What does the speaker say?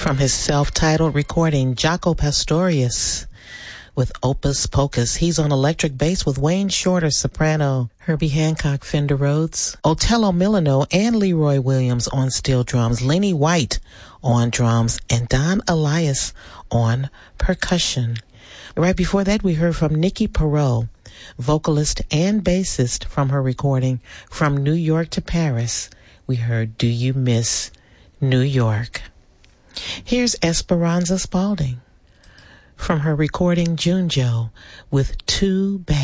From his self-titled recording, Jaco Pastorius with Opus Pocus. He's on electric bass with Wayne Shorter, soprano, Herbie Hancock, Fender Rhodes, Otello Milano, and Leroy Williams on steel drums, Lenny White on drums, and Don Elias on percussion. Right before that, we heard from Nikki Perot, vocalist and bassist, from her recording From New York to Paris. We heard Do You Miss New York? Here's Esperanza Spalding from her recording Junjo with Too Bad.